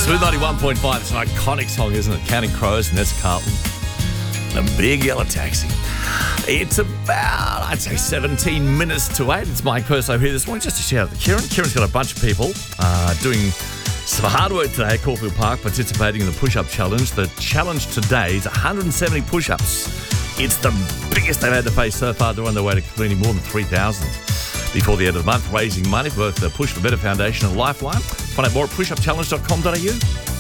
Smooth 91.5. It's an iconic song, isn't it? Counting Crows, Ness Carlton. The Big Yellow Taxi. It's about, I'd say, 17 minutes to 8. It's Mike Perso here this morning just to shout out to Kieran. Kieran's got a bunch of people doing some hard work today at Caulfield Park, participating in the push-up challenge. The challenge today is 170 push-ups. It's the biggest they've had to face so far. They're on their way to completing more than 3,000 before the end of the month, raising money for both the Push for Better Foundation and Lifeline. Find out more at pushupchallenge.com.au.